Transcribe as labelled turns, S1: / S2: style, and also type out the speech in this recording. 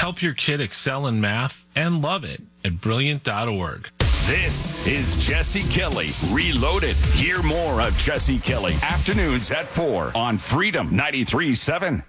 S1: Help your kid excel in math and love it at Brilliant.org.
S2: This is Jesse Kelly Reloaded. Hear more of Jesse Kelly afternoons at 4 on Freedom 93.7.